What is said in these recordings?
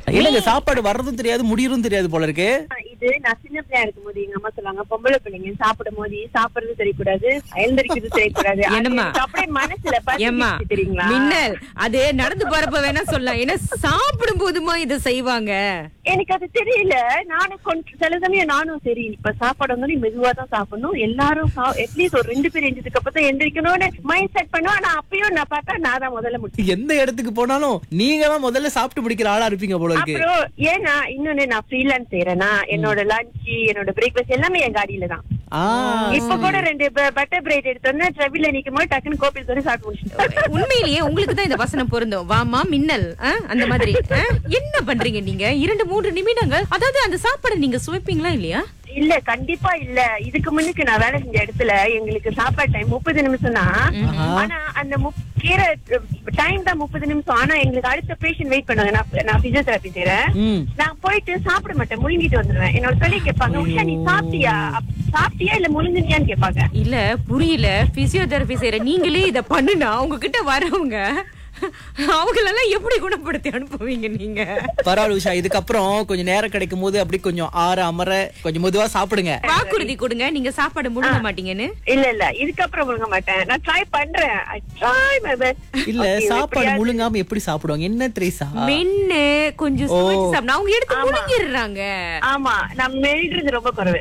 இல்லங்க, சாப்பாடு வர்றதும் தெரியாது முடியறதும் தெரியாது போல இருக்கு. இது நான் சின்ன பிள்ளையா இருக்கும் போது எங்க அம்மா சொல்லுவாங்க, பொம்பளை பிள்ளைங்க சாப்பிடும் போது சாப்பிடுறது தெரியக்கூடாது, எழுந்திருக்கிறது தெரியக்கூடாது. அப்படியே மனசுல தெரியுங்களா மின்னல் அது நடந்து போறப்ப வேணா சொல்லலாம். ஏன்னா சாப்பிடும் போதுமா இதை செய்வாங்க. எனக்கு அது தெரியல. நானும் கொஞ்சம் சில சமயம் நானும் சரி இப்ப சாப்பாடு வந்து மெதுவா தான் சாப்பிடணும், எல்லாரும் அட்லீஸ்ட் ஒரு 2 பேர் எந்ததுக்கு அப்புறம் தான் எந்திரிக்கணும்னு மைண்ட் செட் பண்ணுவேன். ஆனா அப்பயும் நான் பார்த்தா நான் தான் முதல்ல முடியும். எந்த இடத்துக்கு போனாலும் நீங்க தான் முதல்ல சாப்பிட்டு முடிக்கிற ஆளா இருப்பீங்க போல இருக்கு. அப்புறம் ஏன்னா இன்னொன்னு நான் ஃப்ரீலான்ஸ் செய்யறேன்னா என்னோட லஞ்ச் என்னோட பிரேக்ஃபாஸ்ட் எல்லாமே என் காடியில தான். இப்ப கூட 2 பட்டர் பிரெட் எடுத்தோம்னா டிராவல்ல நிக்கும் போது டக்குன்னு கோபில் தோறி சாப்பிட்டு முடிச்சிட்டோம். உண்மையிலேயே உங்களுக்கு தான் இந்த வசனம் பொருந்தும். வாமா மின்னல் அந்த மாதிரி. என்ன பண்றீங்க நீங்க 2-3 நிமிடங்கள்? அதாவது அந்த சாப்பாடு நீங்க சுவைப்பீங்களா இல்லையா? இல்ல, கண்டிப்பா இல்ல. இதுக்கு முன்னுக்கு நான் வேலை செஞ்ச இடத்துல எங்களுக்கு சாப்பாடு டைம் 30 நிமிஷம் தான். ஆனா அந்த கீரை டைம் தான் 30 நிமிஷம். ஆனா எங்களுக்கு அடுத்த பேஷண்ட் வெயிட் பண்ணுவாங்க. நான் பிசியோதெரபி செய்றேன். நான் போயிட்டு சாப்பிட மாட்டேன், முழுங்கிட்டு வந்துருவேன். என்னோட சொல்லி கேட்பாங்க, உஷா நீ சாப்பிட்டியா இல்ல முழுங்கினியான்னு கேட்பாங்க. இல்ல புரியல. பிசியோதெரபி செய்யற நீங்களே இத பண்ணுனா உங்ககிட்ட வரவங்க அவங்களெல்லாம் எப்படி குணப்படுத்தி அனுப்புவீங்க நீங்க? பரவாயில்ல உஷா, இதுக்கப்புறம் கொஞ்சம் நேரம் கிடைக்கும் போது அப்படி கொஞ்சம் அமர கொஞ்சம் மெதுவா சாப்பிடுங்க. வாக்குறுதி கொடுங்க, நீங்க சாப்பாடு முழுங்க மாட்டீங்கன்னு. இல்ல இதுக்கப்புறம் முழுங்க மாட்டேன். நான் ட்ரை பண்றேன். இல்ல சாப்பாடு முழுங்காம எப்படி சாப்பிடுவாங்க? என்ன திரேசா மென்னு கொஞ்சம் அவங்க எடுத்து முழுங்கிடுறாங்க. ஆமா, நான் மெல்றது ரொம்ப குறைவு.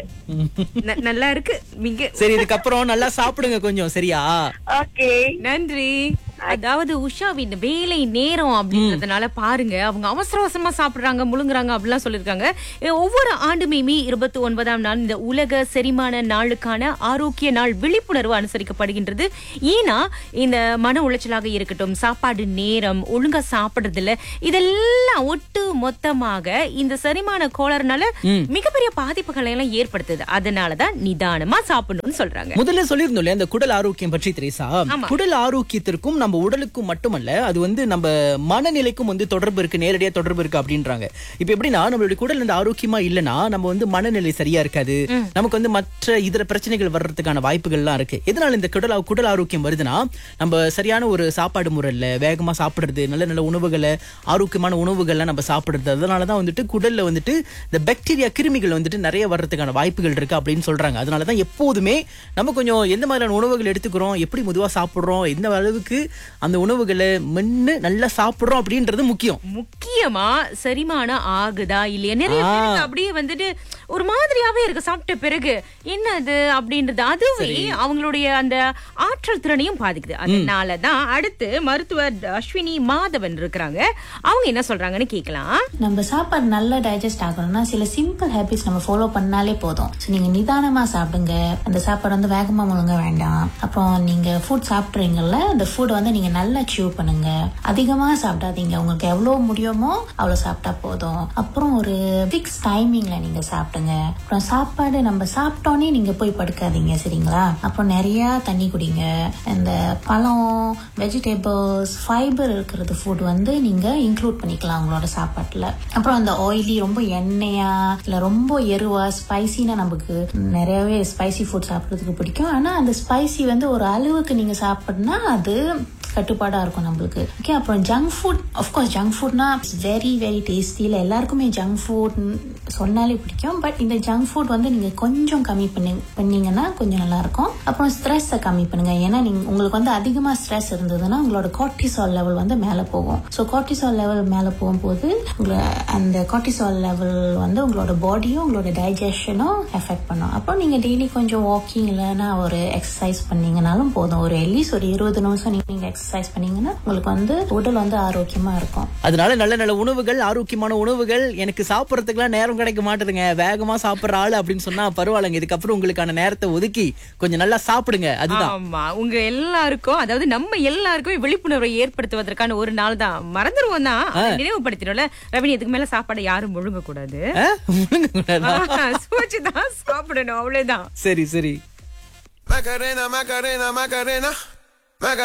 நல்லா இருக்கு. சரி, இதுக்கப்புறம் நல்லா சாப்பிடுங்க கொஞ்சம். சரியா? ஓகே, நன்றி. அதாவது உஷாவின் வேலை நேரம் அப்படின்றதுனால பாருங்க, அவங்க அவசர அவசரமா சாப்பிடுறாங்க, முழுங்குறாங்க அப்படிலாம் சொல்லிருக்காங்க. ஒவ்வொரு ஆண்டுமே மே 29ஆம் நாள் இந்த உலக செரிமான நாளுக்கான ஆரோக்கிய நாள் விழிப்புணர்வு அனுசரிக்கப்படுகின்றது. ஏன்னா இந்த மன உளைச்சலாக இருக்கட்டும், சாப்பாடு நேரம், ஒழுங்கா சாப்பிடுறதுல இதெல்லாம் ஒட்டு மொத்தமாக இந்த செரிமான கோளாறுனால மிகப்பெரிய பாதிப்புகளை எல்லாம் ஏற்படுத்துது. அதனாலதான் நிதானமா சாப்பிடணும்னு சொல்றாங்க. முதல்ல சொல்லிருந்தோம் இந்த குடல் ஆரோக்கியம் பற்றி திரேசா. குடல் ஆரோக்கியத்திற்கும் நம்ம உடலுக்கும் மட்டுமல்ல, அது நம்ம மனநிலைக்கும் தொடர்பு இருக்கு, நேரடியா தொடர்பு இருக்கு அப்படின்றாங்க. இப்ப எப்படின்னா நம்மளுடைய குடல் ஆரோக்கியமா இல்லனா நம்ம மனநிலை சரியா இருக்காது, நமக்கு மற்ற இதர பிரச்சனைகள் வர்றதுக்கான வாய்ப்புகள்லாம் இருக்கு. எதனால இந்த குடல் ஆரோக்கியம் வருதுன்னா, நம்ம சரியான ஒரு சாப்பாடு முறையில வேகமா சாப்பிடுறது, நல்ல நல்ல உணவுகளை, ஆரோக்கியமான உணவுகள்லாம் நம்ம சாப்பிடுறது, அதனாலதான் குடல்ல இந்த பாக்டீரியா கிருமிகள் நிறைய வர்றதுக்கான வாய்ப்புகள் இருக்கு அப்படின்னு சொல்றாங்க. அதனாலதான் எப்போதுமே நம்ம கொஞ்சம் எந்த மாதிரியான உணவுகள் எடுத்துக்கிறோம், எப்படி மெதுவா சாப்பிடுறோம், எந்த அளவுக்கு அந்த உணவுகளை மென்னு நல்லா சாப்பிடுறோம் அப்படின்றது முக்கியமா செரிமானம் ஆகுதா இல்லையா? நிறைய பேருக்கு அப்படியே ஒரு மாதிரியாவே இருக்கு சாப்பிட்ட பிறகு, என்ன அது அப்படின்றது அதுவே அவங்களுடைய அந்த ஆற்றல் திறனையும் பாதிக்குது. அதனாலதான் அடுத்து மருத்துவர் அஸ்வினி மாதவன் இருக்கிறாங்க. அவங்க என்ன சொல்றாங்கன்னு கேட்கலாம். நம்ம சாப்பாடு நல்லா டைஜஸ்ட் ஆகணும்னா சில சிம்பிள் ஹேபிட்ஸ் நம்ம ஃபாலோ பண்ணாலே போதும். நீங்க நிதானமா சாப்பிடுங்க, அந்த சாப்பாடு வேகமா முழுங்க வேண்டாம். அப்புறம் நீங்க ஃபுட் சாப்பிடுறீங்கல்ல, அந்த ஃபுட் நீங்க நல்லா சியூ பண்ணுங்க, அதிகமா சாப்பிடாதீங்க, உங்களுக்கு எவ்வளவு முடியுமோ அவ்வளவு சாப்பிட்டா போதும். அப்புறம் ஒரு ஃபிக்ஸ் டைமிங்ல நீங்க சாப்பிடுங்க. அப்புறம் சாப்பாடு நம்ம சாப்பிட்டோன்னே நீங்க போய் படுக்காதீங்க, சரிங்களா? அப்புறம் நிறைய தண்ணி குடிங்க. இந்த பழம், வெஜிடபிள்ஸ், ஃபைபர் இருக்கிறது ஃபுட் நீங்க இன்க்ளூட் பண்ணிக்கலாம் உங்களோட சாப்பாட்டுல. அப்புறம் அந்த ஆயிலி, ரொம்ப எண்ணெயா இல்ல ரொம்ப எருவா ஸ்பைசினா, நமக்கு நிறையவே ஸ்பைசி ஃபுட் சாப்பிடுறதுக்கு பிடிக்கும். ஆனா அந்த ஸ்பைசி ஒரு அளவுக்கு நீங்க சாப்பிடனா அது கட்டுப்பாடா இருக்கும் நம்மளுக்கு. ஓகே, அப்புறம் junk food, of course junk ஃபுட்னா very very tasty. இல்லை எல்லாருக்குமே ஜங்க் ஃபுட் சொன்னாலே பிடிக்கும். பட் இந்த ஜங்க் ஃபுட் நீங்க கொஞ்சம் கம்மி பண்ணீங்கன்னா கொஞ்சம் நல்லா இருக்கும். அப்புறம் ஸ்ட்ரெஸ்ஸை கம்மி பண்ணுங்க. ஏன்னா உங்களுக்கு அதிகமா ஸ்ட்ரெஸ் இருந்ததுன்னா உங்களோட கார்டிசால் லெவல் மேல போகும். ஸோ கார்டிசால் லெவல் மேல போகும்போது அந்த கார்டிசால் லெவல் உங்களோட பாடியும் உங்களோட டைஜஷனும் எஃபெக்ட் பண்ணும். அப்புறம் நீங்க டெய்லி கொஞ்சம் வாக்கிங் இல்லைன்னா ஒரு எக்ஸசைஸ் பண்ணீங்கன்னாலும் போதும். ஒரு அட்லீஸ்ட் ஒரு 20 நிமிஷம் நீங்க எக்ஸசைஸ் பண்ணீங்கன்னா உங்களுக்கு உடல் ஆரோக்கியமா இருக்கும். அதனால நல்ல நல்ல உணவுகள், ஆரோக்கியமான உணவுகள். எனக்கு சாப்பிடறதுக்குலாம் நேரம் கிடைக்க மாட்டேதுங்க, வேகமா சாப்பிடுற ஆளு அப்படின்னு சொன்னா பரவாயில்லைங்க. இதுக்கப்புறம் உங்களுக்கான நேரத்தை ஒதுக்கி கொஞ்சம் நல்லா சாப்பிடுங்க. அதுதான் ஆமா, உங்க எல்லாருக்கும், அதாவது நம்ம எல்லாருக்கும் விழிப்புணர்வை ஏற்படுத்துவதற்கான ஒரு நாள் தான். மறந்துருவோம் தான், நினைவுபடுத்தினோம்ல ரவினி. இதுக்கு மேல சாப்பாடு யாரும் முழுங்க கூடாது, சுவைச்சுதான் சாப்பிடணும், அவ்வளவுதான். சரி சரி. Macarena, Macarena, Macarena.